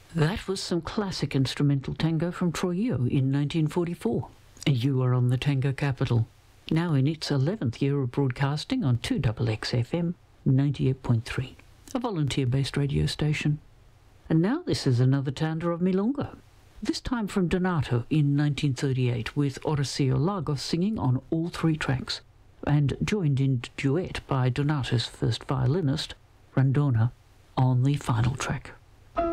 That was some classic instrumental tango from Trujillo in 1944. You are on the Tango Capital, now in its 11th year of broadcasting on 2XXFM 98.3, a volunteer-based radio station. And now this is another tanda of Milonga, this time from Donato in 1938, with Horacio Lagos singing on all three tracks, and joined in duet by Donato's first violinist, Randona, on the final track.